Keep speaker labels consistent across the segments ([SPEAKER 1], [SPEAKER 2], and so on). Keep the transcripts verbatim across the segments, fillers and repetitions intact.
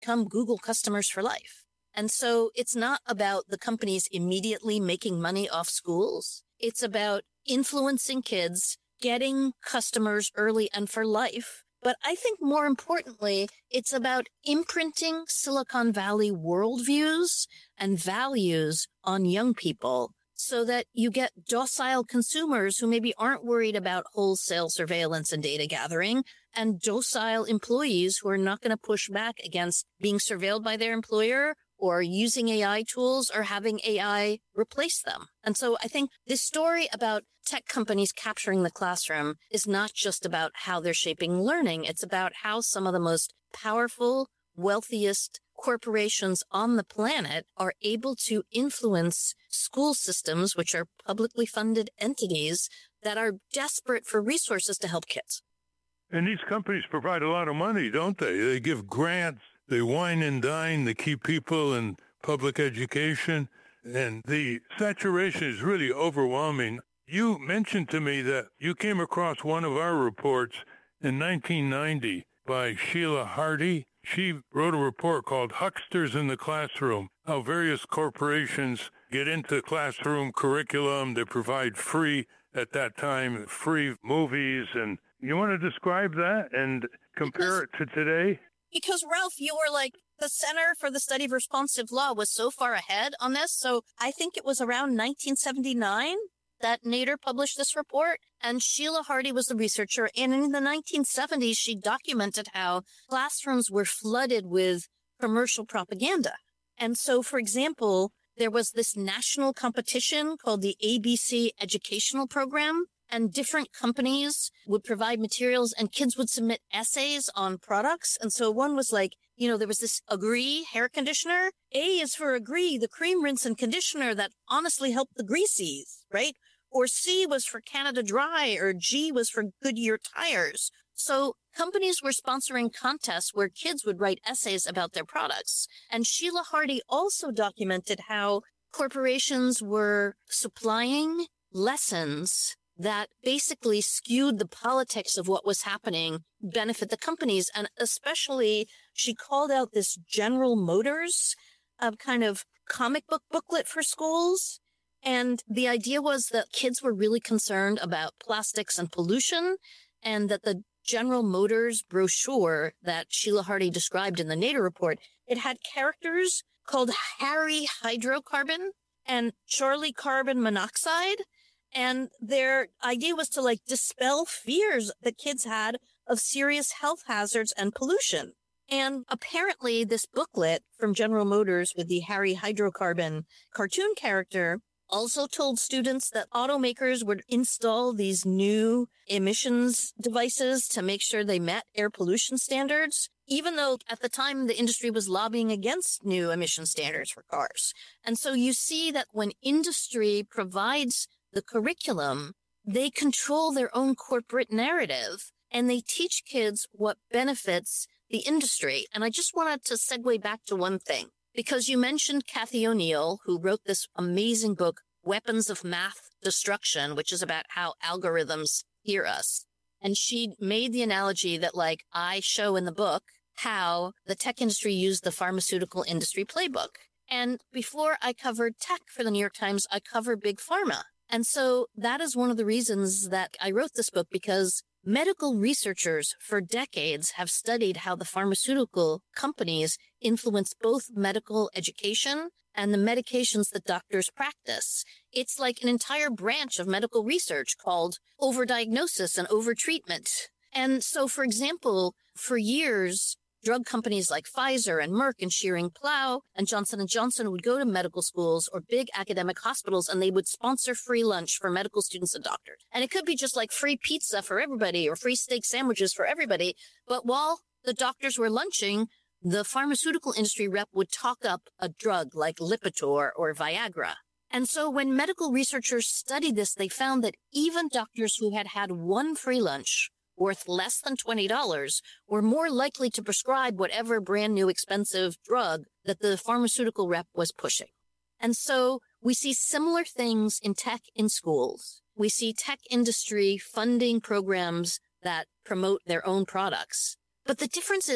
[SPEAKER 1] become Google customers for life. And so it's not about the companies immediately making money off schools. It's about influencing kids, getting customers early and for life. But I think more importantly, it's about imprinting Silicon Valley worldviews and values on young people so that you get docile consumers who maybe aren't worried about wholesale surveillance and data gathering, and docile employees who are not going to push back against being surveilled by their employer or using A I tools or having A I replace them. And so I think this story about tech companies capturing the classroom is not just about how they're shaping learning. It's about how some of the most powerful, wealthiest corporations on the planet are able to influence school systems, which are publicly funded entities that are desperate for resources to help kids.
[SPEAKER 2] And these companies provide a lot of money, don't they? They give grants. They wine and dine to keep people in public education, and the saturation is really overwhelming. You mentioned to me that you came across one of our reports in nineteen ninety by Sheila Hardy. She wrote a report called Hucksters in the Classroom, how various corporations get into classroom curriculum. They provide free, at that time, free movies. And you want to describe that and compare
[SPEAKER 1] because-
[SPEAKER 2] it to today?
[SPEAKER 1] Because, Ralph, you were like, the Center for the Study of Responsive Law was so far ahead on this. So I think it was around nineteen seventy-nine that Nader published this report. And Sheila Hardy was the researcher. And in the nineteen seventies, she documented how classrooms were flooded with commercial propaganda. And so, for example, there was this national competition called the A B C Educational Program. And different companies would provide materials and kids would submit essays on products. And so one was like, you know, there was this Agree hair conditioner. A is for Agree, the cream, rinse, and conditioner that honestly helped the greasies, right? Or C was for Canada Dry, or G was for Goodyear tires. So companies were sponsoring contests where kids would write essays about their products. And Sheila Hardy also documented how corporations were supplying lessons that basically skewed the politics of what was happening, benefit the companies. And especially, she called out this General Motors uh, kind of comic book booklet for schools. And the idea was that kids were really concerned about plastics and pollution, and that the General Motors brochure that Sheila Hardy described in the Nader report, it had characters called Harry Hydrocarbon and Charlie Carbon Monoxide. And their idea was to like dispel fears that kids had of serious health hazards and pollution. And apparently this booklet from General Motors with the Harry Hydrocarbon cartoon character also told students that automakers would install these new emissions devices to make sure they met air pollution standards, even though at the time the industry was lobbying against new emission standards for cars. And so you see that when industry provides the curriculum, they control their own corporate narrative, and they teach kids what benefits the industry. And I just wanted to segue back to one thing, because you mentioned Cathy O'Neil, who wrote this amazing book, Weapons of Math Destruction, which is about how algorithms hear us. And she made the analogy that, like, I show in the book how the tech industry used the pharmaceutical industry playbook. And before I covered tech for the New York Times, I covered big pharma. And so that is one of the reasons that I wrote this book, because medical researchers for decades have studied how the pharmaceutical companies influence both medical education and the medications that doctors practice. It's like an entire branch of medical research called overdiagnosis and overtreatment. And so, for example, for years, drug companies like Pfizer and Merck and Schering-Plough and Johnson and Johnson would go to medical schools or big academic hospitals, and they would sponsor free lunch for medical students and doctors. And it could be just like free pizza for everybody or free steak sandwiches for everybody. But while the doctors were lunching, the pharmaceutical industry rep would talk up a drug like Lipitor or Viagra. And so when medical researchers studied this, they found that even doctors who had had one free lunch worth less than twenty dollars were more likely to prescribe whatever brand new expensive drug that the pharmaceutical rep was pushing. And so we see similar things in tech in schools. We see tech industry funding programs that promote their own products. But the difference is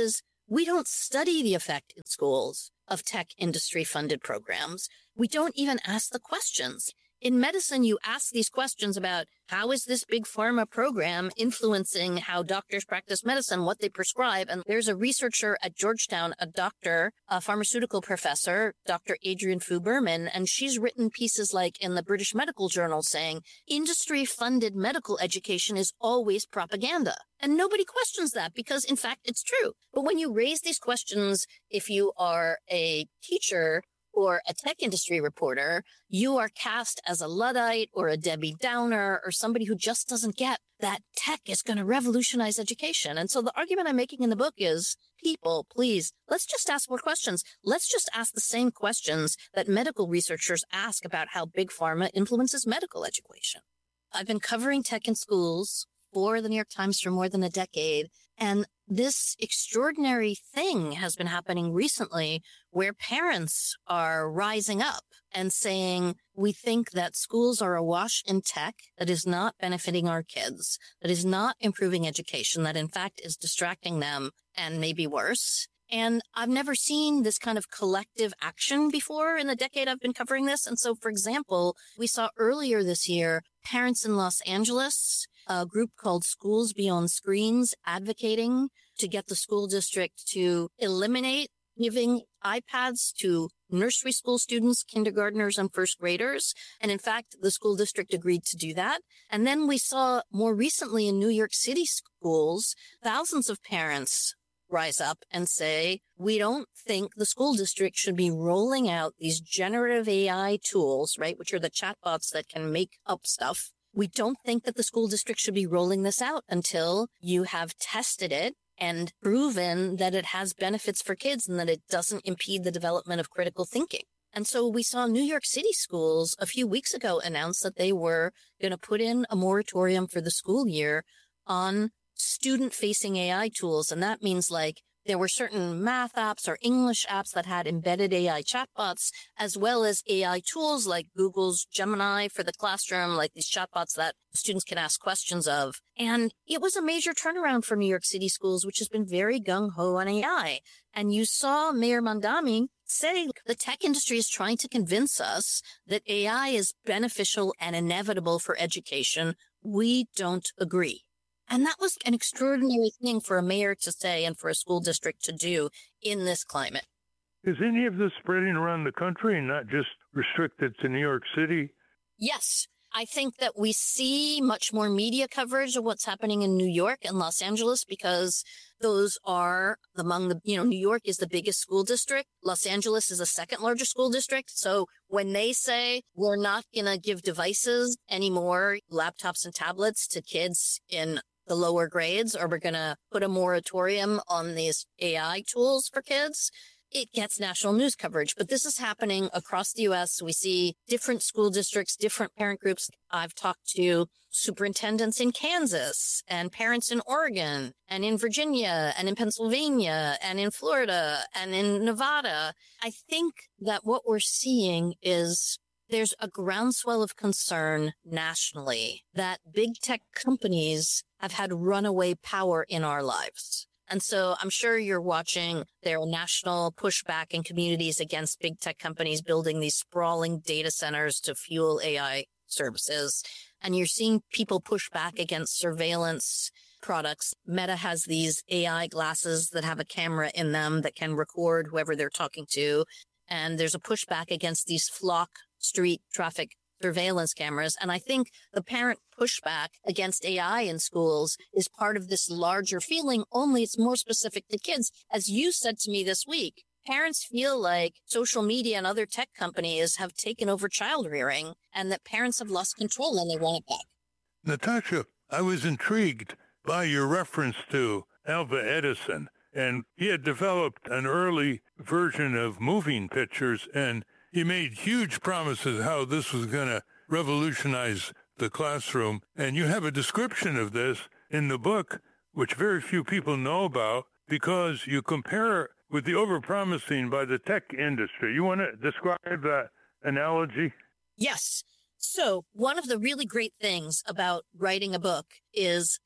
[SPEAKER 1] We don't study the effect in schools of tech industry-funded programs. We don't even ask the questions. In medicine, you ask these questions about how is this big pharma program influencing how doctors practice medicine, what they prescribe. And there's a researcher at Georgetown, a doctor, a pharmaceutical professor, Doctor Adrienne Fu Berman, and she's written pieces like in the British Medical Journal saying industry-funded medical education is always propaganda. And nobody questions that because, in fact, it's true. But when you raise these questions, if you are a teacher or a tech industry reporter, you are cast as a Luddite or a Debbie Downer or somebody who just doesn't get that tech is going to revolutionize education. And so the argument I'm making in the book is, people, please, let's just ask more questions. Let's just ask the same questions that medical researchers ask about how big pharma influences medical education. I've been covering tech in schools for the New York Times for more than a decade, and this extraordinary thing has been happening recently where parents are rising up and saying, we think that schools are awash in tech that is not benefiting our kids, that is not improving education, that in fact is distracting them and maybe worse. And I've never seen this kind of collective action before in the decade I've been covering this. And so, for example, we saw earlier this year, parents in Los Angeles, a group called Schools Beyond Screens, advocating to get the school district to eliminate giving iPads to nursery school students, kindergartners, and first graders. And in fact, the school district agreed to do that. And then we saw more recently in New York City schools, thousands of parents rise up and say, we don't think the school district should be rolling out these generative A I tools, right, which are the chatbots that can make up stuff. We don't think that the school district should be rolling this out until you have tested it and proven that it has benefits for kids and that it doesn't impede the development of critical thinking. And so we saw New York City schools a few weeks ago announce that they were going to put in a moratorium for the school year on student-facing A I tools. And that means like there were certain math apps or English apps that had embedded A I chatbots, as well as A I tools like Google's Gemini for the classroom, like these chatbots that students can ask questions of. And it was a major turnaround for New York City schools, which has been very gung-ho on A I. And you saw Mayor Mamdani say the tech industry is trying to convince us that A I is beneficial and inevitable for education. We don't agree. And that was an extraordinary thing for a mayor to say and for a school district to do in this climate.
[SPEAKER 2] Is any of this spreading around the country and not just restricted to New York City?
[SPEAKER 1] Yes. I think that we see much more media coverage of what's happening in New York and Los Angeles because those are among the, you know, New York is the biggest school district. Los Angeles is the second largest school district. So when they say we're not going to give devices anymore, laptops and tablets to kids in the lower grades, or we're going to put a moratorium on these A I tools for kids, it gets national news coverage. But this is happening across the U S. We see different school districts, different parent groups. I've talked to superintendents in Kansas and parents in Oregon and in Virginia and in Pennsylvania and in Florida and in Nevada. I think that what we're seeing is there's a groundswell of concern nationally that big tech companies have had runaway power in our lives. And so I'm sure you're watching there are national pushback in communities against big tech companies building these sprawling data centers to fuel A I services. And you're seeing people push back against surveillance products. Meta has these A I glasses that have a camera in them that can record whoever they're talking to. And there's a pushback against these flock street traffic surveillance cameras. And I think the parent pushback against A I in schools is part of this larger feeling, only it's more specific to kids. As you said to me this week, parents feel like social media and other tech companies have taken over child rearing and that parents have lost control and they want it back.
[SPEAKER 2] Natasha, I was intrigued by your reference to Alva Edison, and he had developed an early version of moving pictures, and he made huge promises how this was going to revolutionize the classroom. And you have a description of this in the book, which very few people know about, because you compare with the overpromising by the tech industry. You want to describe that analogy?
[SPEAKER 1] Yes. So one of the really great things about writing a book is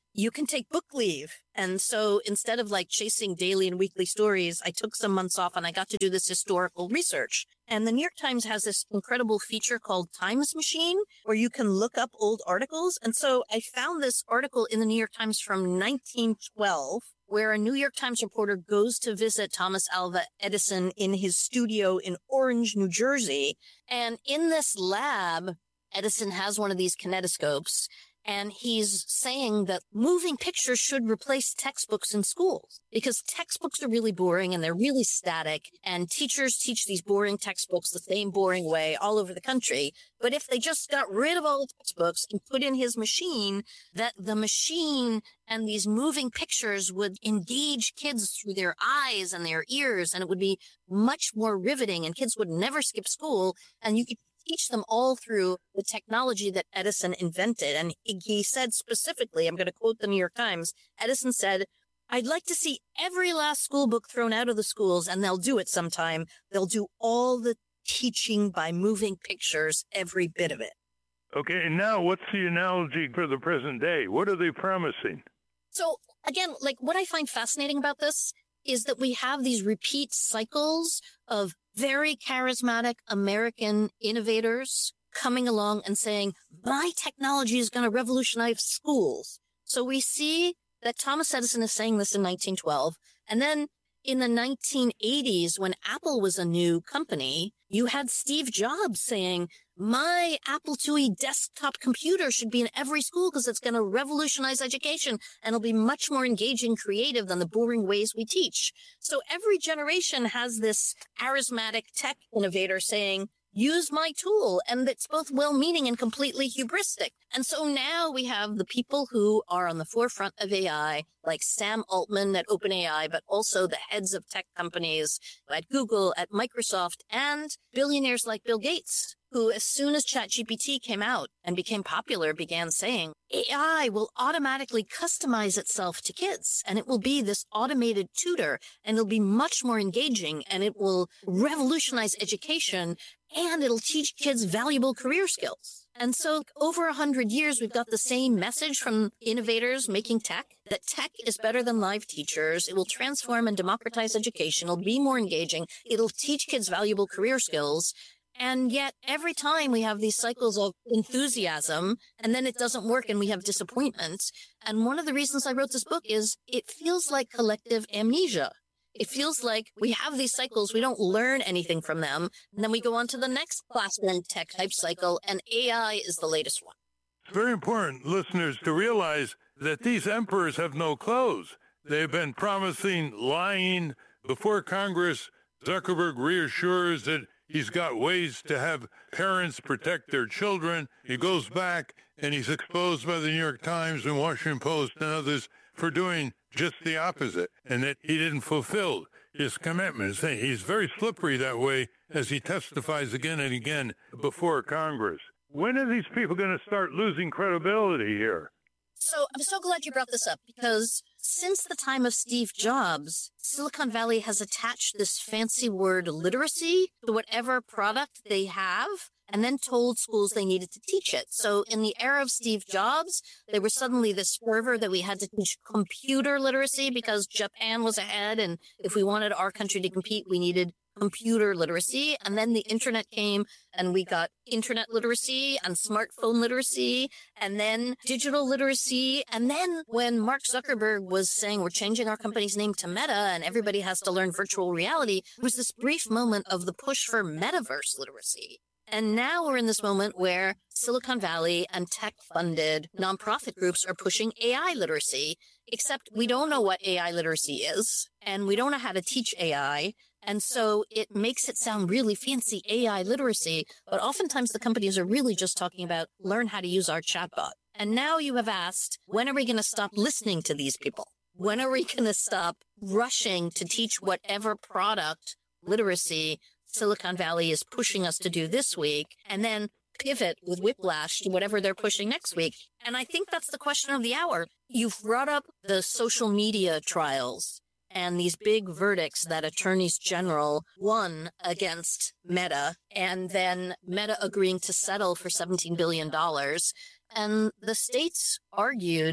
[SPEAKER 1] you can take book leave. And so instead of like chasing daily and weekly stories, I took some months off and I got to do this historical research. And the New York Times has this incredible feature called Times Machine, where you can look up old articles. And so I found this article in the New York Times from nineteen twelve, where a New York Times reporter goes to visit Thomas Alva Edison in his studio in Orange, New Jersey. And in this lab, Edison has one of these kinetoscopes. And he's saying that moving pictures should replace textbooks in schools because textbooks are really boring and they're really static. And teachers teach these boring textbooks the same boring way all over the country. But if they just got rid of all the textbooks and put in his machine, that the machine and these moving pictures would engage kids through their eyes and their ears. And it would be much more riveting and kids would never skip school. And you could teach them all through the technology that Edison invented. And he said specifically, I'm going to quote the New York Times, Edison said, "I'd like to see every last school book thrown out of the schools, and they'll do it sometime. They'll do all the teaching by moving pictures, every bit of it."
[SPEAKER 2] Okay, and now what's the analogy for the present day? What are they promising?
[SPEAKER 1] So again, like what I find fascinating about this is that we have these repeat cycles of very charismatic American innovators coming along and saying, my technology is going to revolutionize schools. So we see that Thomas Edison is saying this in nineteen twelve. And then in the nineteen eighties, when Apple was a new company, you had Steve Jobs saying, my Apple two E desktop computer should be in every school because it's going to revolutionize education and it'll be much more engaging, creative than the boring ways we teach. So every generation has this charismatic tech innovator saying, use my tool. And it's both well-meaning and completely hubristic. And so now we have the people who are on the forefront of A I, like Sam Altman at OpenAI, but also the heads of tech companies at Google, at Microsoft, and billionaires like Bill Gates, who as soon as ChatGPT came out and became popular, began saying, A I will automatically customize itself to kids, and it will be this automated tutor, and it'll be much more engaging, and it will revolutionize education, and it'll teach kids valuable career skills. And so over a hundred years, we've got the same message from innovators making tech, that tech is better than live teachers. It will transform and democratize education. It'll be more engaging. It'll teach kids valuable career skills. And yet every time we have these cycles of enthusiasm and then it doesn't work and we have disappointment. And one of the reasons I wrote this book is it feels like collective amnesia. It feels like we have these cycles, we don't learn anything from them, and then we go on to the next classroom tech hype cycle, and A I is the latest one.
[SPEAKER 2] It's very important, listeners, to realize that these emperors have no clothes. They've been promising, lying before Congress. Zuckerberg reassures that he's got ways to have parents protect their children. He goes back and he's exposed by the New York Times and Washington Post and others for doing just the opposite, and that he didn't fulfill his commitments. He's very slippery that way as he testifies again and again before Congress. When are these people going to start losing credibility here?
[SPEAKER 1] So I'm so glad you brought this up, because since the time of Steve Jobs, Silicon Valley has attached this fancy word literacy to whatever product they have, and then told schools they needed to teach it. So in the era of Steve Jobs, there was suddenly this fervor that we had to teach computer literacy because Japan was ahead. And if we wanted our country to compete, we needed computer literacy. And then the internet came and we got internet literacy and smartphone literacy and then digital literacy. And then when Mark Zuckerberg was saying we're changing our company's name to Meta and everybody has to learn virtual reality, there was this brief moment of the push for metaverse literacy. And now we're in this moment where Silicon Valley and tech-funded nonprofit groups are pushing A I literacy, except we don't know what A I literacy is, and we don't know how to teach A I. And so it makes it sound really fancy, A I literacy, but oftentimes the companies are really just talking about learn how to use our chatbot. And now you have asked, when are we going to stop listening to these people? When are we going to stop rushing to teach whatever product literacy Silicon Valley is pushing us to do this week, and then pivot with whiplash to whatever they're pushing next week? And I think that's the question of the hour. You've brought up the social media trials and these big verdicts that attorneys general won against Meta, and then Meta agreeing to settle for seventeen billion dollars. And the states argued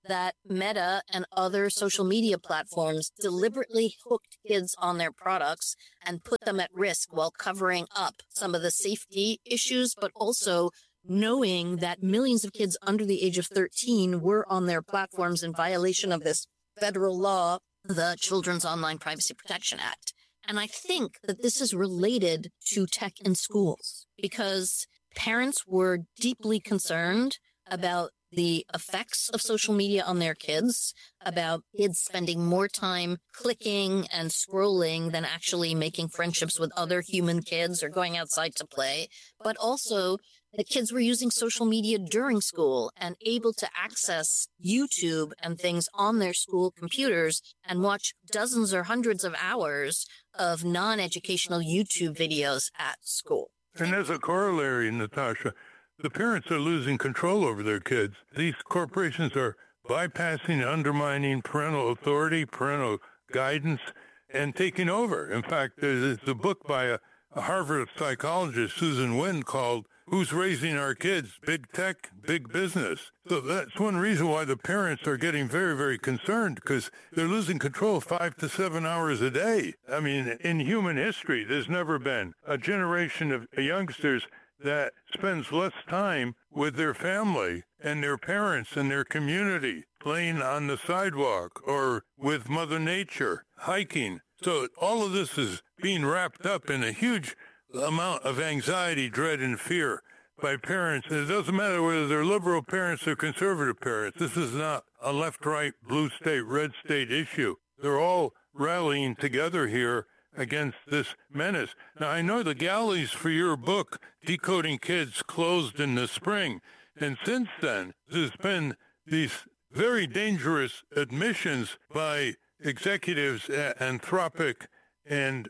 [SPEAKER 1] that Meta and other social media platforms deliberately hooked kids on their products and put them at risk while covering up some of the safety issues, but also knowing that millions of kids under the age of thirteen were on their platforms in violation of this federal law, the Children's Online Privacy Protection Act. And I think that this is related to tech in schools because parents were deeply concerned about the effects of social media on their kids, about kids spending more time clicking and scrolling than actually making friendships with other human kids or going outside to play, but also that kids were using social media during school and able to access YouTube and things on their school computers and watch dozens or hundreds of hours of non-educational YouTube videos at school.
[SPEAKER 2] And as a corollary, Natasha, the parents are losing control over their kids. These corporations are bypassing, undermining parental authority, parental guidance, and taking over. In fact, there's a book by a, a Harvard psychologist, Susan Wynn, called Who's Raising Our Kids? Big Tech, Big Business. So that's one reason why the parents are getting very, very concerned, because they're losing control five to seven hours a day. I mean, in human history, there's never been a generation of youngsters that spends less time with their family and their parents and their community, playing on the sidewalk or with Mother Nature, hiking. So all of this is being wrapped up in a huge amount of anxiety, dread, and fear by parents. And it doesn't matter whether they're liberal parents or conservative parents. This is not a left-right, blue state, red state issue. They're all rallying together here against this menace. Now, I know the galleys for your book, Decoding Kids, closed in the spring. And since then, there's been these very dangerous admissions by executives at Anthropic and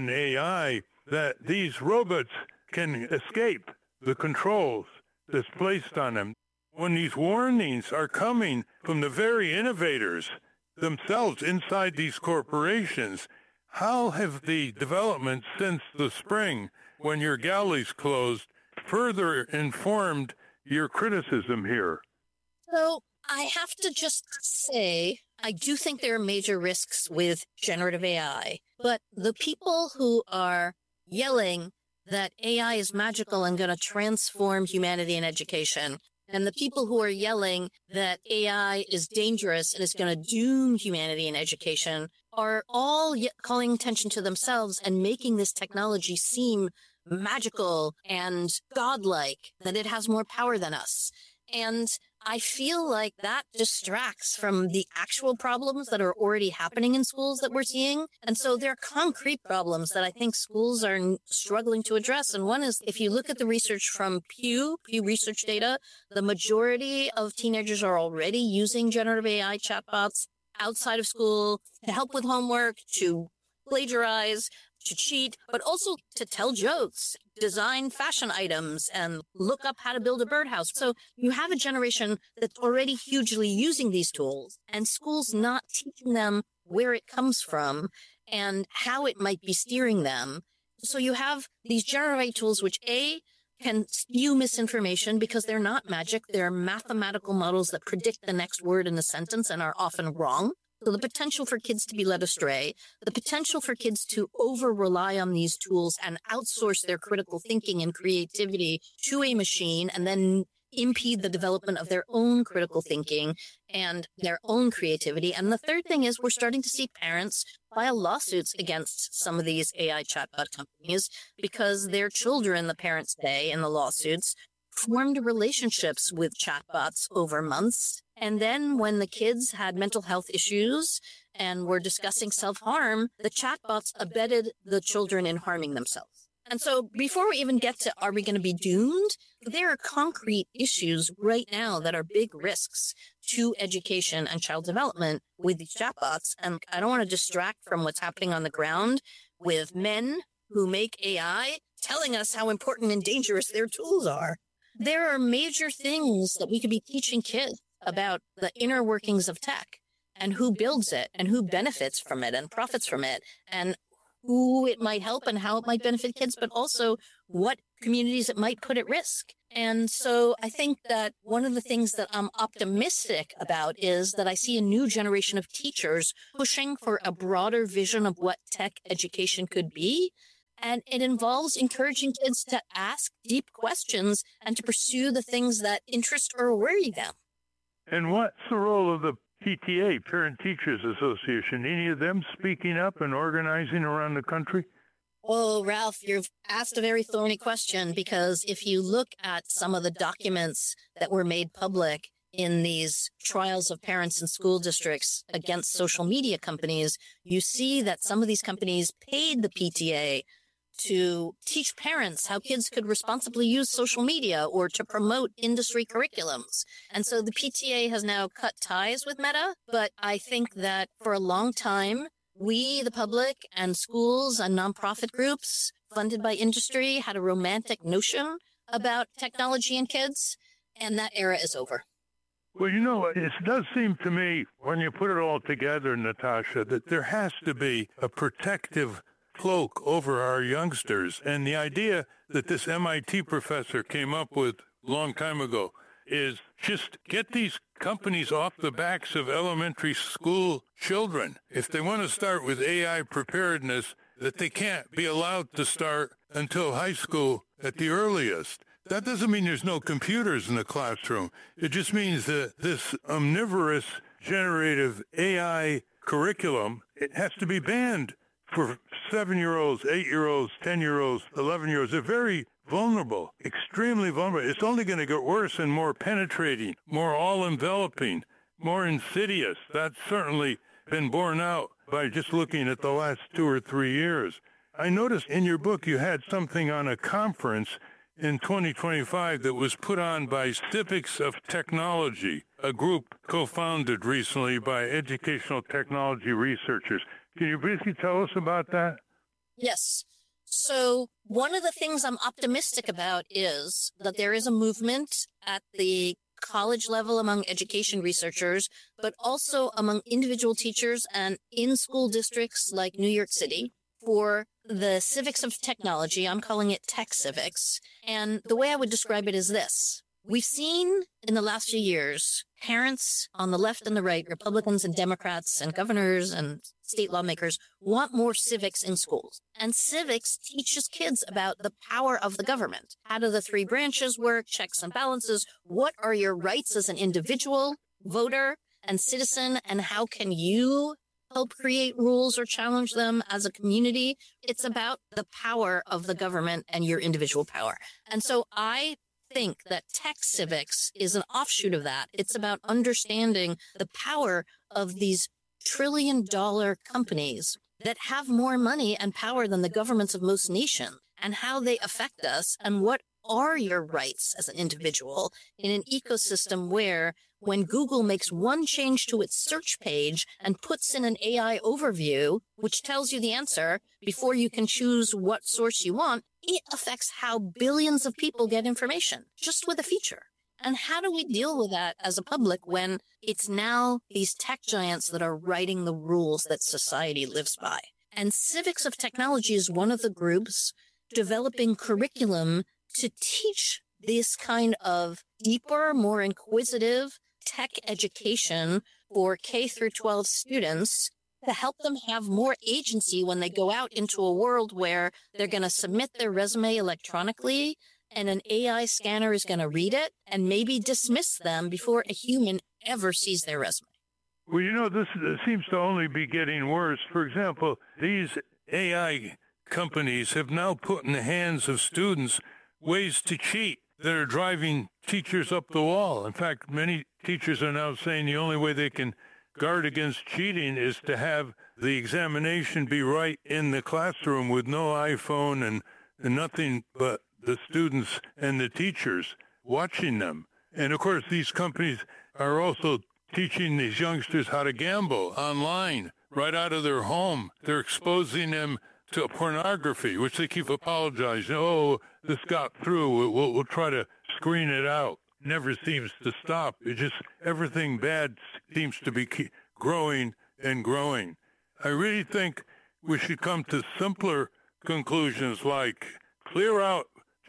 [SPEAKER 2] OpenAI that these robots can escape the controls that's placed on them. When these warnings are coming from the very innovators themselves inside these corporations, how have the developments since the spring, when your galleys closed, further informed your criticism here?
[SPEAKER 1] So I have to just say, I do think there are major risks with generative A I, but the people who are yelling that A I is magical and going to transform humanity and education, and the people who are yelling that A I is dangerous and is going to doom humanity and education are all calling attention to themselves and making this technology seem magical and godlike, that it has more power than us. And I feel like that distracts from the actual problems that are already happening in schools that we're seeing. And so there are concrete problems that I think schools are struggling to address. And one is, if you look at the research from Pew, Pew Research data, the majority of teenagers are already using generative A I chatbots outside of school to help with homework, to plagiarize, to cheat, but also to tell jokes, design fashion items, and look up how to build a birdhouse. So you have a generation that's already hugely using these tools, and schools not teaching them where it comes from and how it might be steering them. So you have these generative A I tools, which A, can spew misinformation because they're not magic. They're mathematical models that predict the next word in a sentence and are often wrong. So the potential for kids to be led astray, the potential for kids to over-rely on these tools and outsource their critical thinking and creativity to a machine and then impede the development of their own critical thinking and their own creativity. And the third thing is we're starting to see parents file lawsuits against some of these A I chatbot companies because their children, the parents say in the lawsuits, formed relationships with chatbots over months. And then when the kids had mental health issues and were discussing self-harm, the chatbots abetted the children in harming themselves. And so before we even get to are we going to be doomed, there are concrete issues right now that are big risks to education and child development with these chatbots. And I don't want to distract from what's happening on the ground with men who make A I telling us how important and dangerous their tools are. There are major things that we could be teaching kids about the inner workings of tech and who builds it and who benefits from it and profits from it and who it might help and how it might benefit kids, but also what communities it might put at risk. And so I think that one of the things that I'm optimistic about is that I see a new generation of teachers pushing for a broader vision of what tech education could be. And it involves encouraging kids to ask deep questions and to pursue the things that interest or worry them.
[SPEAKER 2] And what's the role of the P T A, Parent Teachers Association? Any of them speaking up and organizing around the country?
[SPEAKER 1] Well, Ralph, you've asked a very thorny question, because if you look at some of the documents that were made public in these trials of parents and school districts against social media companies, you see that some of these companies paid the P T A to teach parents how kids could responsibly use social media or to promote industry curriculums. And so the P T A has now cut ties with Meta, but I think that for a long time, we, the public, and schools and nonprofit groups funded by industry had a romantic notion about technology and kids, and that era is over.
[SPEAKER 2] Well, you know, it does seem to me, when you put it all together, Natasha, that there has to be a protective cloak over our youngsters. And the idea that this M I T professor came up with a long time ago is just get these companies off the backs of elementary school children. If they want to start with A I preparedness, that they can't be allowed to start until high school at the earliest. That doesn't mean there's no computers in the classroom. It just means that this omnivorous generative A I curriculum, it has to be banned for seven-year-olds, eight-year-olds, ten-year-olds, eleven-year-olds. They're very vulnerable, extremely vulnerable. It's only going to get worse and more penetrating, more all-enveloping, more insidious. That's certainly been borne out by just looking at the last two or three years. I noticed in your book you had something on a conference in twenty twenty-five that was put on by Civics of Technology, a group co-founded recently by educational technology researchers. Can you briefly tell us about that?
[SPEAKER 1] Yes. So one of the things I'm optimistic about is that there is a movement at the college level among education researchers, but also among individual teachers and in school districts like New York City for the civics of technology. I'm calling it tech civics. And the way I would describe it is this. We've seen in the last few years, parents on the left and the right, Republicans and Democrats and governors and state lawmakers want more civics in schools. And civics teaches kids about the power of the government. How do the three branches work, checks and balances? What are your rights as an individual, voter, and citizen? And how can you help create rules or challenge them as a community? It's about the power of the government and your individual power. And so I think that tech civics is an offshoot of that. It's about understanding the power of these trillion dollar companies that have more money and power than the governments of most nations, and how they affect us, and what are your rights as an individual in an ecosystem where when Google makes one change to its search page and puts in an A I overview, which tells you the answer before you can choose what source you want, it affects how billions of people get information just with a feature. And how do we deal with that as a public when it's now these tech giants that are writing the rules that society lives by? And Civics of Technology is one of the groups developing curriculum to teach this kind of deeper, more inquisitive tech education for K through twelve students to help them have more agency when they go out into a world where they're going to submit their resume electronically and an A I scanner is going to read it and maybe dismiss them before a human ever sees their resume.
[SPEAKER 2] Well, you know, this seems to only be getting worse. For example, these A I companies have now put in the hands of students ways to cheat that are driving teachers up the wall. In fact, many teachers are now saying the only way they can guard against cheating is to have the examination be right in the classroom with no iPhone and, and nothing but the students and the teachers watching them. And of course, these companies are also teaching these youngsters how to gamble online right out of their home. They're exposing them to pornography, which they keep apologizing. Oh, this got through. We'll, we'll try to screen it out. Never seems to stop. It just, everything bad seems to be keep growing and growing. I really think we should come to simpler conclusions like clear out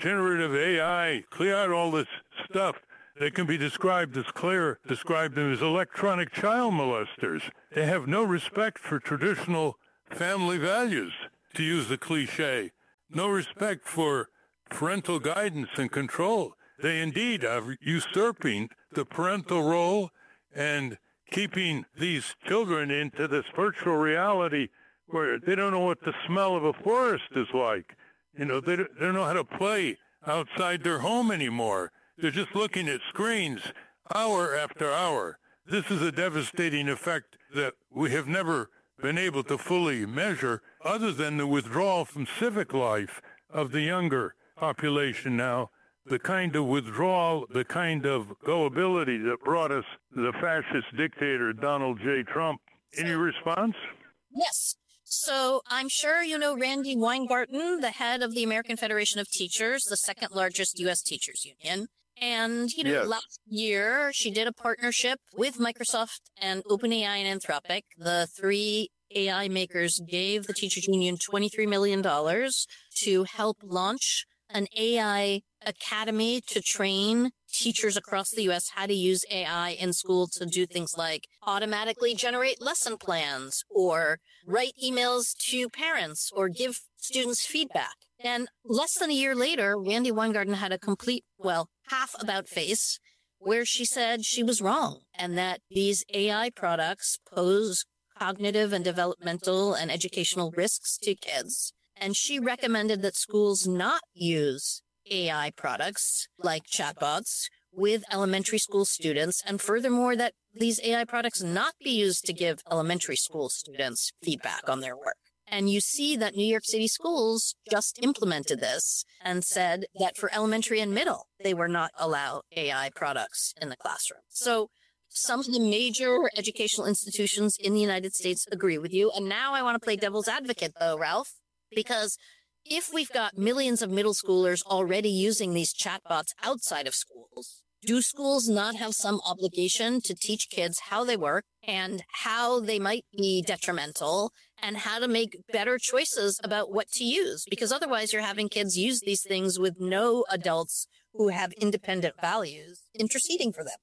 [SPEAKER 2] generative A I, clear out all this stuff that can be described as clear, describe them as electronic child molesters. They have no respect for traditional family values, to use the cliche. No respect for parental guidance and control. They indeed are usurping the parental role and keeping these children into this virtual reality where they don't know what the smell of a forest is like. You know, they don't, they don't know how to play outside their home anymore. They're just looking at screens hour after hour. This is a devastating effect that we have never been able to fully measure, other than the withdrawal from civic life of the younger population now, the kind of withdrawal, the kind of gullibility that brought us the fascist dictator Donald J. Trump. Any response?
[SPEAKER 1] Yes. So I'm sure you know Randi Weingarten, the head of the American Federation of Teachers, the second largest U S teachers union. And, you know,
[SPEAKER 2] Yes.
[SPEAKER 1] last year she did a partnership with Microsoft and OpenAI and Anthropic. The three A I makers gave the teachers union twenty-three million dollars to help launch an A I academy to train teachers across the U S how to use A I in school to do things like automatically generate lesson plans or write emails to parents or give students feedback. And less than a year later, Randi Weingarten had a complete, well, half about face where she said she was wrong and that these A I products pose cognitive and developmental and educational risks to kids. And she recommended that schools not use A I products like chatbots with elementary school students. And furthermore, that these A I products not be used to give elementary school students feedback on their work. And you see that New York City schools just implemented this and said that for elementary and middle, they were not allowed A I products in the classroom. So some of the major educational institutions in the United States agree with you. And now I want to play devil's advocate, though, Ralph, because if we've got millions of middle schoolers already using these chatbots outside of schools, do schools not have some obligation to teach kids how they work and how they might be detrimental and how to make better choices about what to use? Because otherwise you're having kids use these things with no adults who have independent values interceding for them.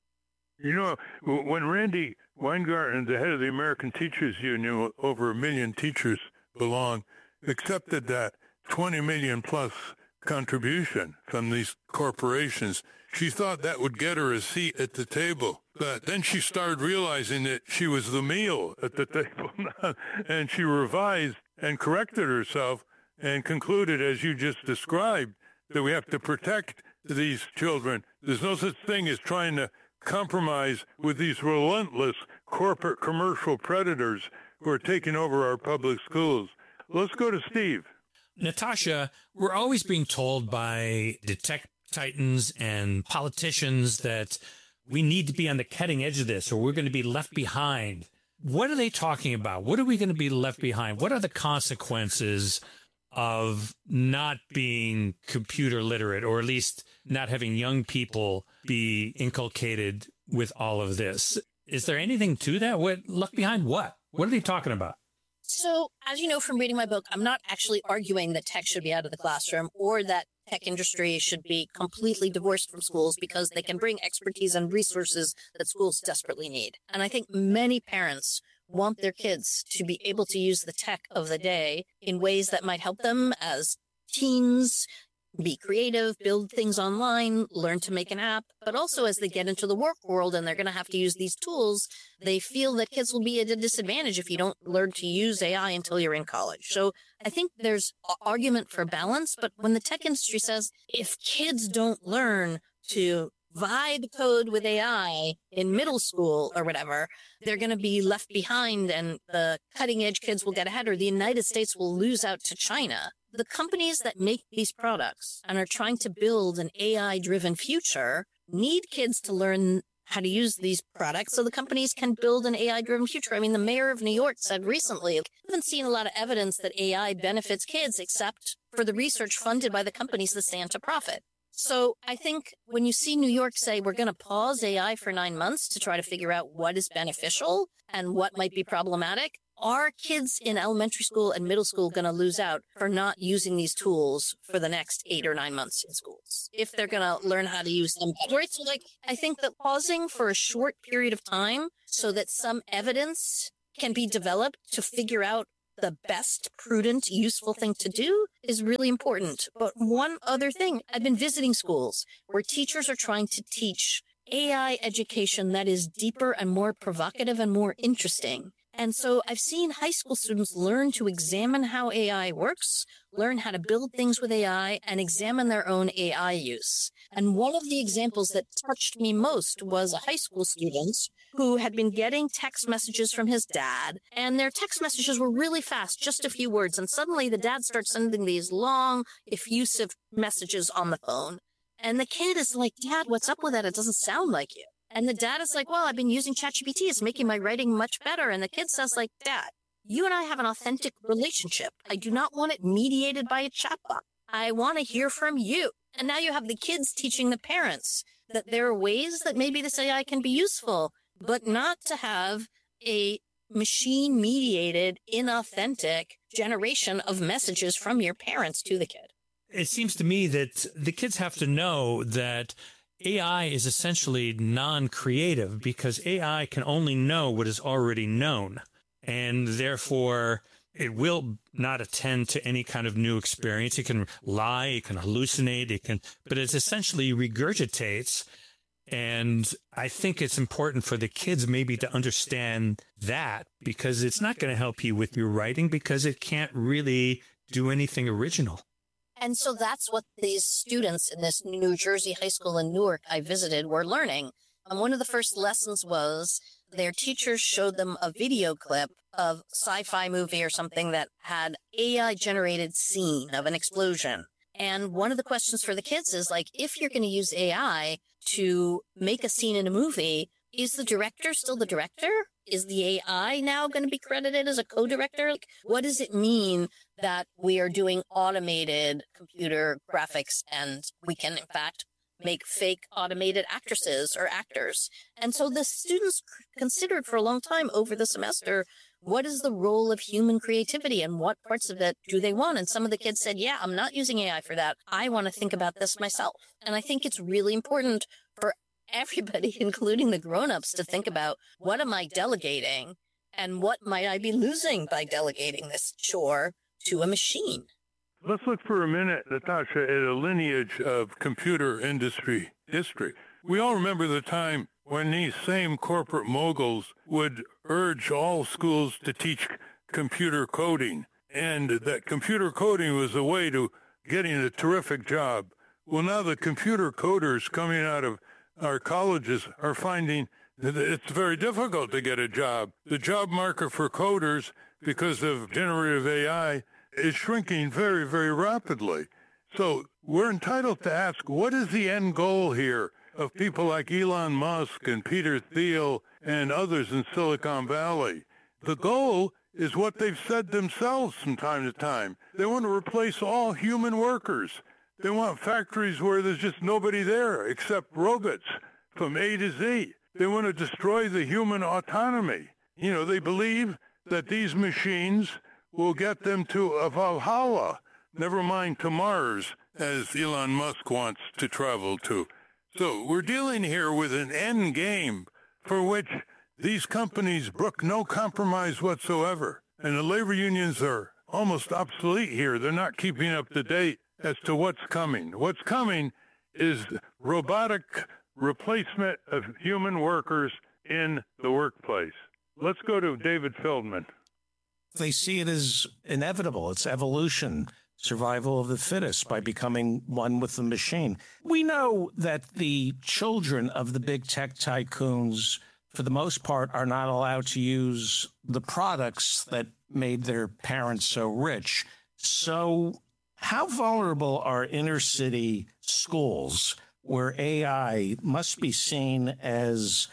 [SPEAKER 2] You know, when Randi Weingarten, the head of the American Teachers Union, over a million teachers belong, accepted that twenty million plus contribution from these corporations, she thought that would get her a seat at the table. But then she started realizing that she was the meal at the table, and she revised and corrected herself and concluded, as you just described, that we have to protect these children. There's no such thing as trying to compromise with these relentless corporate commercial predators who are taking over our public schools. Let's go to Steve.
[SPEAKER 3] Natasha, we're always being told by the tech titans and politicians that we need to be on the cutting edge of this or we're going to be left behind. What are they talking about? What are we going to be left behind? What are the consequences of not being computer literate, or at least not having young people be inculcated with all of this? Is there anything to that? What left behind what? What are they talking about?
[SPEAKER 1] So, as you know from reading my book, I'm not actually arguing that tech should be out of the classroom or that tech industry should be completely divorced from schools, because they can bring expertise and resources that schools desperately need. And I think many parents want their kids to be able to use the tech of the day in ways that might help them as teens, be creative, build things online, learn to make an app, but also as they get into the work world and they're going to have to use these tools, they feel that kids will be at a disadvantage if you don't learn to use A I until you're in college. So I think there's an argument for balance, but when the tech industry says if kids don't learn to vibe code with A I in middle school or whatever, they're going to be left behind and the cutting edge kids will get ahead, or the United States will lose out to China. The companies that make these products and are trying to build an A I-driven future need kids to learn how to use these products so the companies can build an A I-driven future. I mean, the mayor of New York said recently, I haven't seen a lot of evidence that A I benefits kids except for the research funded by the companies that stand to profit. So I think when you see New York say, we're going to pause A I for nine months to try to figure out what is beneficial and what might be problematic, are kids in elementary school and middle school going to lose out for not using these tools for the next eight or nine months in schools if they're going to learn how to use them? Right? So, like, I think that pausing for a short period of time so that some evidence can be developed to figure out the best, prudent, useful thing to do is really important. But one other thing, I've been visiting schools where teachers are trying to teach A I education that is deeper and more provocative and more interesting. And so I've seen high school students learn to examine how A I works, learn how to build things with A I, and examine their own A I use. And one of the examples that touched me most was a high school student who had been getting text messages from his dad, and their text messages were really fast, just a few words. And suddenly the dad starts sending these long, effusive messages on the phone. And the kid is like, Dad, what's up with that? It doesn't sound like you. And the dad is like, well, I've been using ChatGPT. It's making my writing much better. And the kid says, like, Dad, you and I have an authentic relationship. I do not want it mediated by a chatbot. I want to hear from you. And now you have the kids teaching the parents that there are ways that maybe this A I can be useful, but not to have a machine-mediated, inauthentic generation of messages from your parents to the kid.
[SPEAKER 3] It seems to me that the kids have to know that A I is essentially non-creative because A I can only know what is already known, and therefore it will not attend to any kind of new experience. It can lie, it can hallucinate, it can, but it essentially regurgitates. And I think it's important for the kids maybe to understand that, because it's not going to help you with your writing because it can't really do anything original.
[SPEAKER 1] And so that's what these students in this New Jersey high school in Newark I visited were learning. And one of the first lessons was their teachers showed them a video clip of sci-fi movie or something that had A I-generated scene of an explosion. And one of the questions for the kids is, like, if you're going to use A I to make a scene in a movie, is the director still the director? Is the A I now going to be credited as a co-director? Like, what does it mean that we are doing automated computer graphics and we can, in fact, make fake automated actresses or actors? And so the students considered for a long time over the semester, what is the role of human creativity and what parts of it do they want? And some of the kids said, yeah, I'm not using A I for that. I want to think about this myself. And I think it's really important for everybody, including the grown-ups, to think about, what am I delegating and what might I be losing by delegating this chore to a machine?
[SPEAKER 2] Let's look for a minute, Natasha, at a lineage of computer industry history. We all remember the time when these same corporate moguls would urge all schools to teach computer coding, and that computer coding was a way to getting a terrific job. Well, now the computer coders coming out of our colleges are finding that it's very difficult to get a job. The job market for coders, because of generative A I, is shrinking very, very rapidly. So we're entitled to ask, what is the end goal here of people like Elon Musk and Peter Thiel and others in Silicon Valley? The goal is what they've said themselves from time to time. They want to replace all human workers. They want factories where there's just nobody there except robots from A to Z. They want to destroy the human autonomy. You know, they believe that these machines will get them to a Valhalla, never mind to Mars, as Elon Musk wants to travel to. So we're dealing here with an end game for which these companies brook no compromise whatsoever. And the labor unions are almost obsolete here. They're not keeping up to date as to what's coming. What's coming is robotic replacement of human workers in the workplace. Let's go to David Feldman.
[SPEAKER 4] They see it as inevitable. It's evolution, survival of the fittest by becoming one with the machine. We know that the children of the big tech tycoons, for the most part, are not allowed to use the products that made their parents so rich. So how vulnerable are inner city schools where A I must be seen as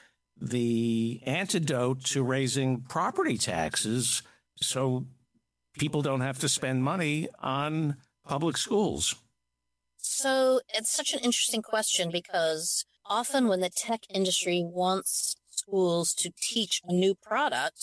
[SPEAKER 4] the antidote to raising property taxes so people don't have to spend money on public schools?
[SPEAKER 1] So it's such an interesting question, because often when the tech industry wants schools to teach a new product,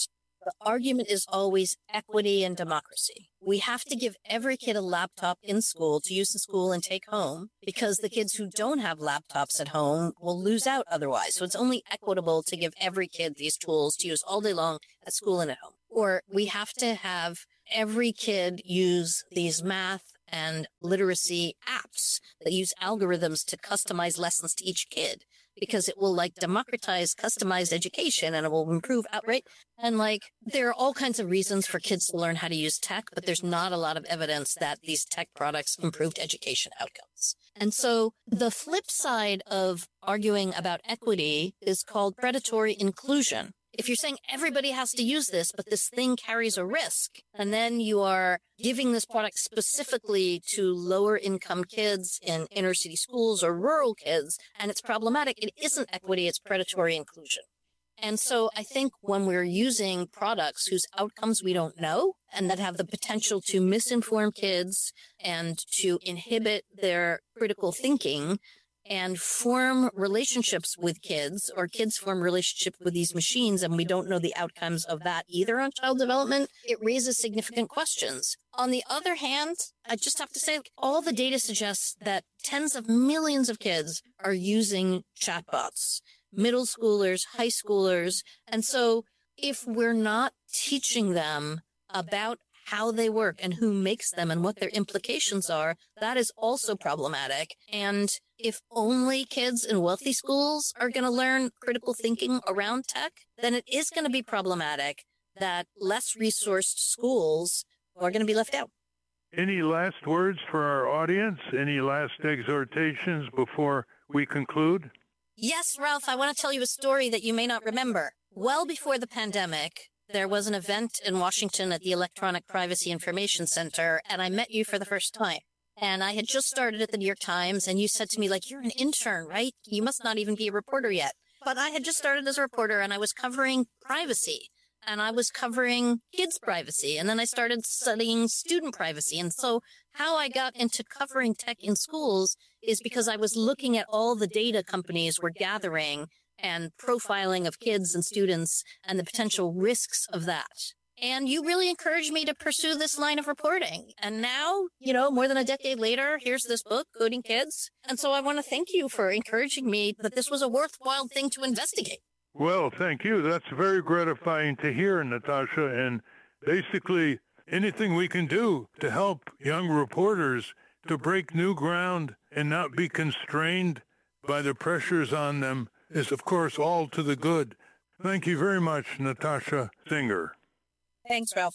[SPEAKER 1] the argument is always equity and democracy. We have to give every kid a laptop in school to use in school and take home, because the kids who don't have laptops at home will lose out otherwise. So it's only equitable to give every kid these tools to use all day long at school and at home. Or we have to have every kid use these math and literacy apps that use algorithms to customize lessons to each kid, because it will like democratize customized education and it will improve outright. And like, there are all kinds of reasons for kids to learn how to use tech, but there's not a lot of evidence that these tech products improved education outcomes. And so the flip side of arguing about equity is called predatory inclusion. If you're saying everybody has to use this, but this thing carries a risk, and then you are giving this product specifically to lower income kids in inner city schools or rural kids, and it's problematic, it isn't equity, it's predatory inclusion. And so I think when we're using products whose outcomes we don't know and that have the potential to misinform kids and to inhibit their critical thinking, and form relationships with kids, or kids form relationships with these machines, and we don't know the outcomes of that either on child development, it raises significant questions. On the other hand, I just have to say, all the data suggests that tens of millions of kids are using chatbots, middle schoolers, high schoolers. And so if we're not teaching them about how they work and who makes them and what their implications are, that is also problematic. And if only kids in wealthy schools are going to learn critical thinking around tech, then it is going to be problematic that less resourced schools are going to be left out.
[SPEAKER 2] Any last words for our audience? Any last exhortations before we conclude?
[SPEAKER 1] Yes, Ralph, I want to tell you a story that you may not remember. Well before the pandemic, there was an event in Washington at the Electronic Privacy Information Center, and I met you for the first time. And I had just started at the New York Times, and you said to me, like, you're an intern, right? You must not even be a reporter yet. But I had just started as a reporter, and I was covering privacy, and I was covering kids' privacy, and then I started studying student privacy. And so how I got into covering tech in schools is because I was looking at all the data companies were gathering and profiling of kids and students and the potential risks of that. And you really encouraged me to pursue this line of reporting. And now, you know, more than a decade later, here's this book, Coding Kids. And so I want to thank you for encouraging me that this was a worthwhile thing to investigate.
[SPEAKER 2] Well, thank you. That's very gratifying to hear, Natasha. And basically, anything we can do to help young reporters to break new ground and not be constrained by the pressures on them is, of course, all to the good. Thank you very much, Natasha Singer.
[SPEAKER 1] Thanks, Ralph.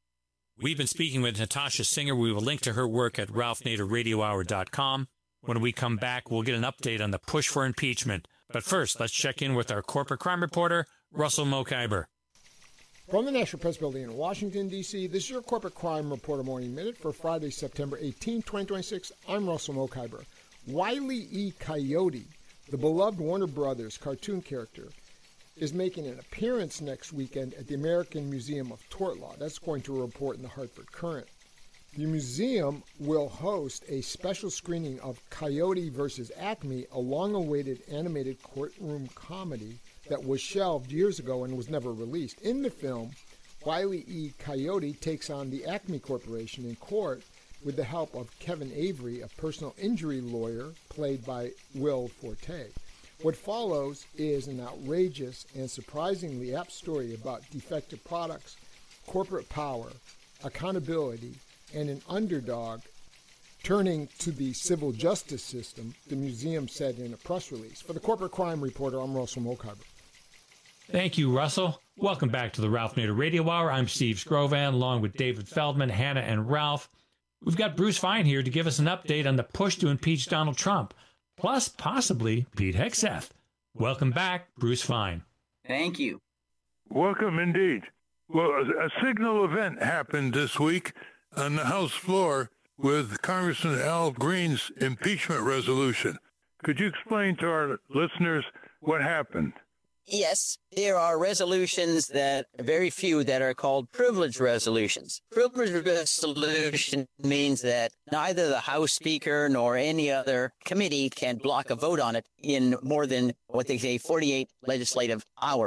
[SPEAKER 3] We've been speaking with Natasha Singer. We will link to her work at ralph nader radio hour dot com. When we come back, we'll get an update on the push for impeachment. But first, let's check in with our corporate crime reporter, Russell Mokhiber.
[SPEAKER 5] From the National Press Building in Washington, D C, this is your Corporate Crime Reporter Morning Minute for Friday, September eighteenth, twenty twenty-six. I'm Russell Mokhiber. Wile E. Coyote, the beloved Warner Brothers cartoon character, is making an appearance next weekend at the American Museum of Tort Law. That's going to a report in the Hartford Courant. The museum will host a special screening of Coyote versus Acme, a long-awaited animated courtroom comedy that was shelved years ago and was never released. In the film, Wile E. Coyote takes on the Acme Corporation in court with the help of Kevin Avery, a personal injury lawyer played by Will Forte. What follows is an outrageous and surprisingly apt story about defective products, corporate power, accountability, and an underdog turning to the civil justice system, the museum said in a press release. For the Corporate Crime Reporter, I'm Russell Mokhiber.
[SPEAKER 3] Thank you, Russell. Welcome back to the Ralph Nader Radio Hour. I'm Steve Scrovan, along with David Feldman, Hannah, and Ralph. We've got Bruce Fein here to give us an update on the push to impeach Donald Trump, plus possibly Pete Hegseth. Welcome back, Bruce Fein.
[SPEAKER 6] Thank you.
[SPEAKER 2] Welcome indeed. Well, a, a signal event happened this week on the House floor with Congressman Al Green's impeachment resolution. Could you explain to our listeners what happened?
[SPEAKER 6] Yes, there are resolutions that, very few, that are called privilege resolutions. Privilege resolution means that neither the House Speaker nor any other committee can block a vote on it in more than what they say forty-eight legislative hours.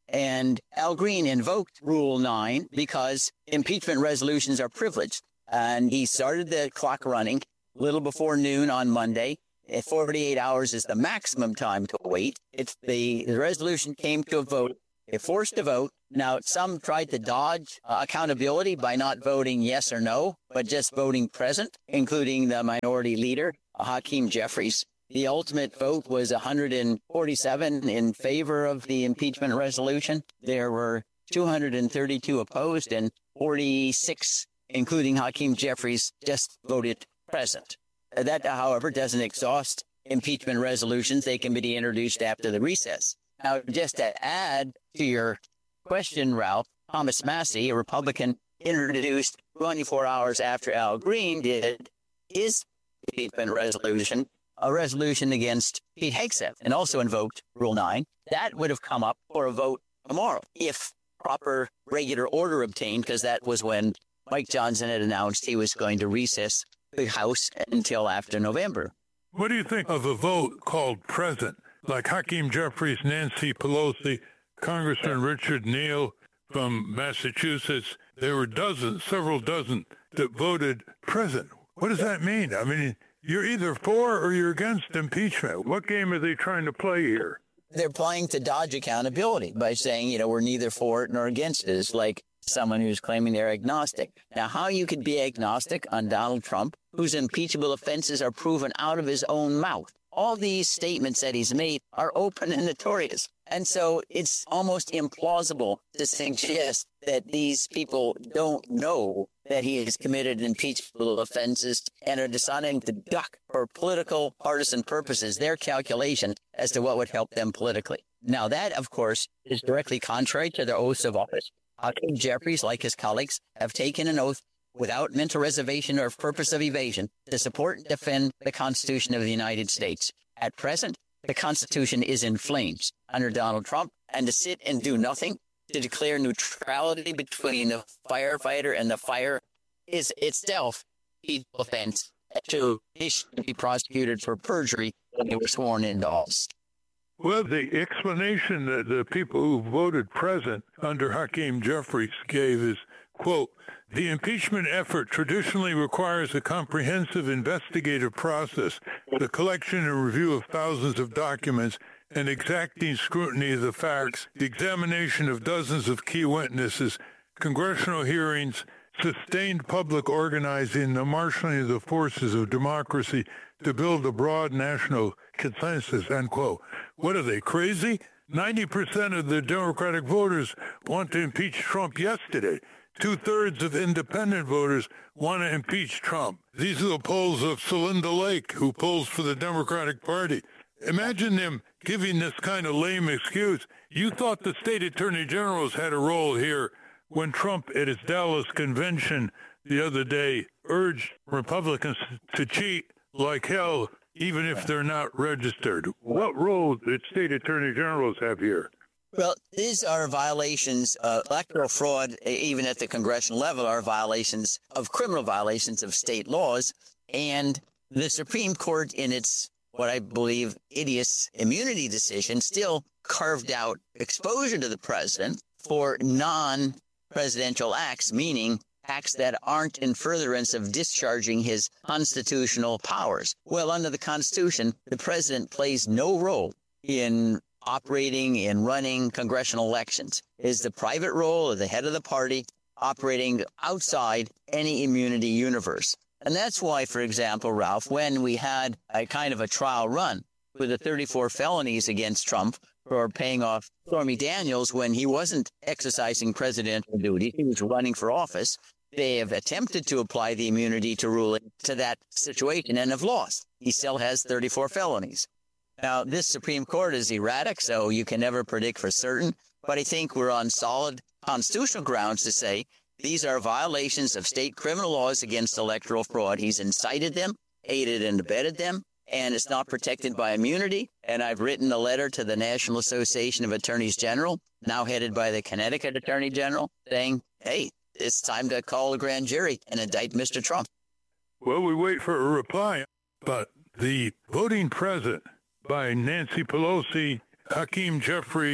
[SPEAKER 6] And Al Green invoked Rule nine because impeachment resolutions are privileged. And he started the clock running a little before noon on Monday. forty-eight hours is the maximum time to wait. It's the, the resolution came to a vote. It forced a vote. Now, some tried to dodge uh, accountability by not voting yes or no, but just voting present, including the minority leader, Hakeem Jeffries. The ultimate vote was one hundred forty-seven in favor of the impeachment resolution. There were two hundred thirty-two opposed and forty-six, including Hakeem Jeffries, just voted present. That, however, doesn't exhaust impeachment resolutions. They can be introduced after the recess. Now, just to add to your question, Ralph, Thomas Massie, a Republican, introduced twenty-four hours after Al Green did his impeachment resolution, a resolution against Pete Hegseth, and also invoked Rule nine. That would have come up for a vote tomorrow if proper regular order obtained, because that was when Mike Johnson had announced he was going to recess the House until after November.
[SPEAKER 2] What do you think of a vote called present, like Hakeem Jeffries, Nancy Pelosi, Congressman Richard Neal from Massachusetts? There were dozens, several dozen, that voted present. What does that mean? I mean, you're either for or you're against impeachment. What game are they trying to play here?
[SPEAKER 6] They're playing to dodge accountability by saying, you know, we're neither for it nor against it. It's like someone who's claiming they're agnostic. Now, how you could be agnostic on Donald Trump, whose impeachable offenses are proven out of his own mouth? All these statements that he's made are open and notorious. And so it's almost implausible to suggest that these people don't know that he has committed impeachable offenses and are deciding to duck for political partisan purposes their calculation as to what would help them politically. Now, that, of course, is directly contrary to their oaths of office. Hakeem Jeffries, like his colleagues, have taken an oath without mental reservation or purpose of evasion to support and defend the Constitution of the United States. At present, the Constitution is in flames under Donald Trump, and to sit and do nothing, to declare neutrality between the firefighter and the fire is itself an offense. To he should be prosecuted for perjury when they were sworn into office.
[SPEAKER 2] Well, the explanation that the people who voted present under Hakeem Jeffries gave is, quote, the impeachment effort traditionally requires a comprehensive investigative process, the collection and review of thousands of documents, and exacting scrutiny of the facts, the examination of dozens of key witnesses, congressional hearings, sustained public organizing, the marshaling of the forces of democracy to build a broad national consensus, end quote. What are they, crazy? ninety percent of the Democratic voters want to impeach Trump yesterday. Two-thirds of independent voters want to impeach Trump. These are the polls of Celinda Lake, who polls for the Democratic Party. Imagine them giving this kind of lame excuse. You thought the state attorney generals had a role here when Trump at his Dallas convention the other day urged Republicans to cheat like hell, even if they're not registered. What role did state attorney generals have here?
[SPEAKER 6] Well, these are violations, uh, electoral fraud, even at the congressional level, are violations of criminal violations of state laws. And the Supreme Court, in its, what I believe, hideous immunity decision, still carved out exposure to the president for non-presidential acts, meaning acts that aren't in furtherance of discharging his constitutional powers. Well, under the Constitution, the president plays no role in operating in running congressional elections. It is the private role of the head of the party operating outside any immunity universe. And that's why, for example, Ralph, when we had a kind of a trial run with the thirty-four felonies against Trump for paying off Stormy Daniels when he wasn't exercising presidential duty, he was running for office, they have attempted to apply the immunity to ruling to that situation and have lost. He still has thirty-four felonies. Now, this Supreme Court is erratic, so you can never predict for certain, but I think we're on solid constitutional grounds to say these are violations of state criminal laws against electoral fraud. He's incited them, aided and abetted them, and it's not protected by immunity. And I've written a letter to the National Association of Attorneys General, now headed by the Connecticut Attorney General, saying, hey, it's time to call a grand jury and indict Mister Trump.
[SPEAKER 2] Well, we wait for a reply, but the voting present by Nancy Pelosi, Hakeem Jeffries,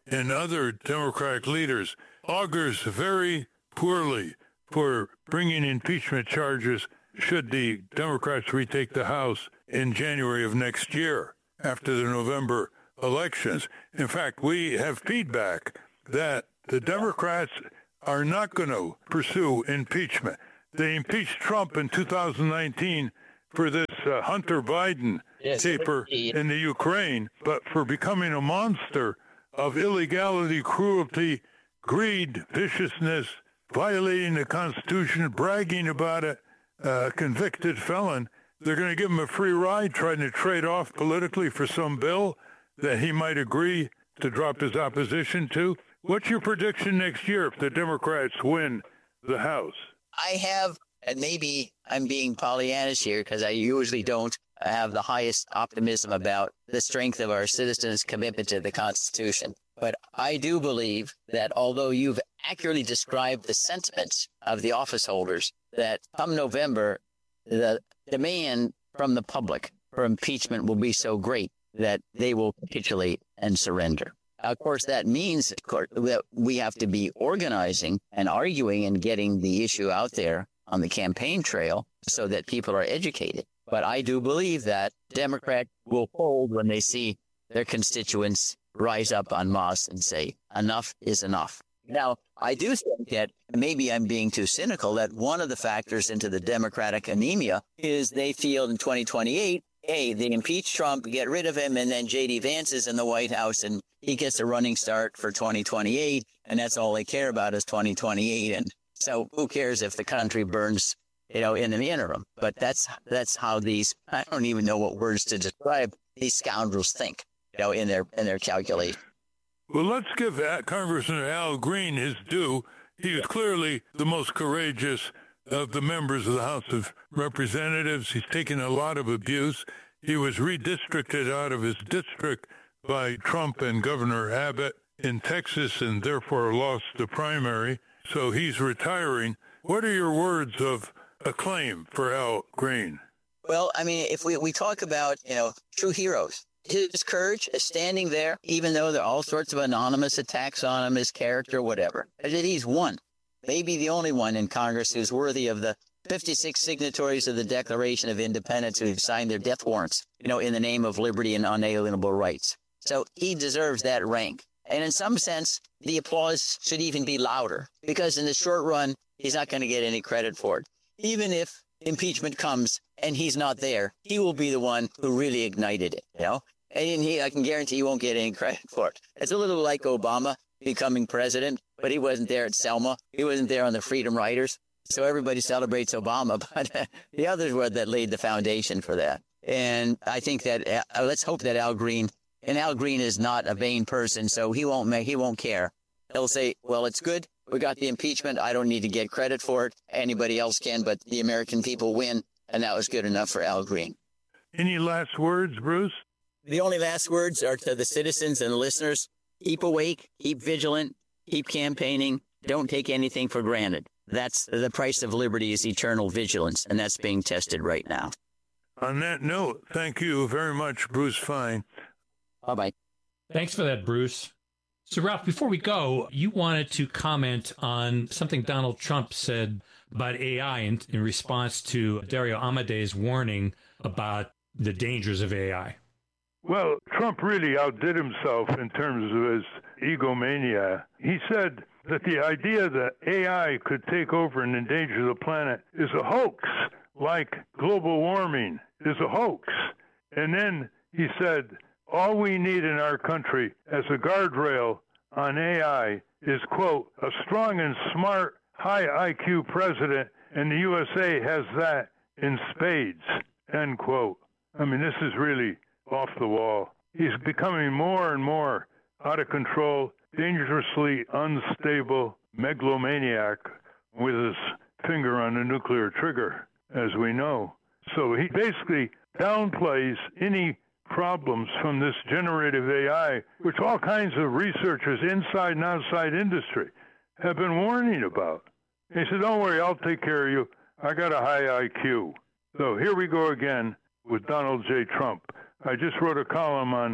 [SPEAKER 2] and other Democratic leaders augurs very poorly for bringing impeachment charges should the Democrats retake the House in January of next year after the November elections. In fact, we have feedback that the Democrats are not going to pursue impeachment. They impeached Trump in two thousand nineteen for this uh, Hunter Biden yes, taper in the Ukraine, but for becoming a monster of illegality, cruelty, greed, viciousness, violating the Constitution, bragging about it, uh, convicted felon. They're going to give him a free ride trying to trade off politically for some bill that he might agree to drop his opposition to. What's your prediction next year if the Democrats win the House?
[SPEAKER 6] I have, and maybe I'm being Pollyannish here because I usually don't have the highest optimism about the strength of our citizens' commitment to the Constitution. But I do believe that although you've accurately described the sentiments of the office holders, that come November, the demand from the public for impeachment will be so great that they will capitulate and surrender. Of course, that means of course, that we have to be organizing and arguing and getting the issue out there on the campaign trail so that people are educated. But I do believe that Democrats will fold when they see their constituents rise up en masse and say, enough is enough. Now, I do think that maybe I'm being too cynical, that one of the factors into the Democratic anemia is they feel in twenty twenty-eight, hey, they impeach Trump, get rid of him, and then J D Vance is in the White House, and he gets a running start for twenty twenty-eight, and that's all they care about is twenty twenty-eight. And so who cares if the country burns, you know, in the interim? But that's that's how these, I don't even know what words to describe, these scoundrels think, you know, in their in their calculation.
[SPEAKER 2] Well, let's give Congressman Al Green his due. He is clearly the most courageous of the members of the House of Representatives. He's taken a lot of abuse. He was redistricted out of his district by Trump and Governor Abbott in Texas and therefore lost the primary. So he's retiring. What are your words of acclaim for Al Green?
[SPEAKER 6] Well, I mean, if we, we talk about, you know, true heroes, his courage is standing there, even though there are all sorts of anonymous attacks on him, his character, whatever. He's one, maybe the only one in Congress who's worthy of the fifty-six signatories of the Declaration of Independence who've signed their death warrants, you know, in the name of liberty and unalienable rights. So he deserves that rank. And in some sense, the applause should even be louder, because in the short run, he's not going to get any credit for it. Even if impeachment comes and he's not there, he will be the one who really ignited it, you know? And he, I can guarantee he won't get any credit for it. It's a little like Obama becoming president, but he wasn't there at Selma. He wasn't there on the Freedom Riders. So everybody celebrates Obama, but uh, the others were that laid the foundation for that. And I think that, uh, let's hope that Al Green, and Al Green is not a vain person, so he won't make, he won't care. He'll say, well, it's good. We got the impeachment. I don't need to get credit for it. Anybody else can, but the American people win. And that was good enough for Al Green.
[SPEAKER 2] Any last words, Bruce?
[SPEAKER 6] The only last words are to the citizens and the listeners. Keep awake, keep vigilant, keep campaigning. Don't take anything for granted. That's the price of liberty is eternal vigilance, and that's being tested right now.
[SPEAKER 2] On that note, thank you very much, Bruce Fein.
[SPEAKER 6] Bye-bye.
[SPEAKER 3] Thanks for that, Bruce. So, Ralph, before we go, you wanted to comment on something Donald Trump said about A I in, in response to Dario Amadei's warning about the dangers of A I.
[SPEAKER 2] Well, Trump really outdid himself in terms of his egomania. He said that the idea that A I could take over and endanger the planet is a hoax, like global warming is a hoax. And then he said, all we need in our country as a guardrail on A I is, quote, a strong and smart, high I Q president, and the U S A has that in spades, end quote. I mean, this is really off the wall. He's becoming more and more out of control, dangerously unstable megalomaniac with his finger on the nuclear trigger, as we know. So he basically downplays any problems from this generative A I, which all kinds of researchers inside and outside industry have been warning about. He said, don't worry, I'll take care of you. I got a high I Q. So here we go again with Donald J. Trump. I just wrote a column on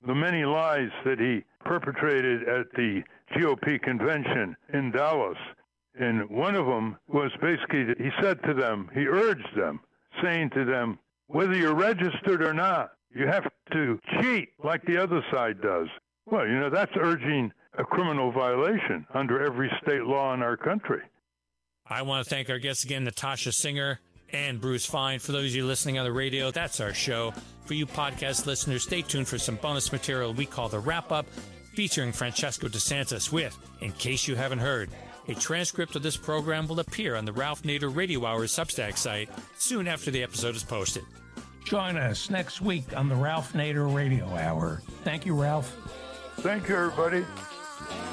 [SPEAKER 2] the many lies that he perpetrated at the G O P convention in Dallas. And one of them was basically, he said to them, he urged them, saying to them, whether you're registered or not, you have to cheat like the other side does. Well, you know, that's urging a criminal violation under every state law in our country.
[SPEAKER 3] I want to thank our guests again, Natasha Singer and Bruce Fine. For those of you listening on the radio, that's our show. For you podcast listeners, stay tuned for some bonus material we call The Wrap-Up, featuring Francesco DeSantis with, in case you haven't heard, a transcript of this program will appear on the Ralph Nader Radio Hour Substack site soon after the episode is posted.
[SPEAKER 4] Join us next week on the Ralph Nader Radio Hour. Thank you, Ralph.
[SPEAKER 2] Thank you, everybody.